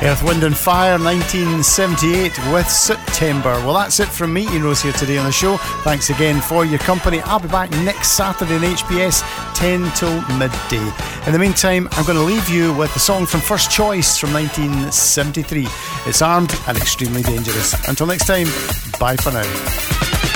Earth, Wind and Fire, 1978 with September. Well, that's it from me, Ian Rose, here today on the show. Thanks again for your company. I'll be back next Saturday on HBS, 10 till midday. In the meantime, I'm going to leave you with a song from First Choice from 1973. It's Armed and Extremely Dangerous. Until next time, bye for now.